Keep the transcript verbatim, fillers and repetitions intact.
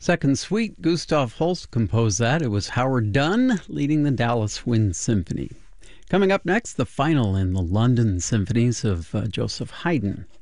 Second Suite, Gustav Holst composed that. It was Howard Dunn leading the Dallas Wind Symphony. Coming up next, the final in the London symphonies of uh, Joseph Haydn.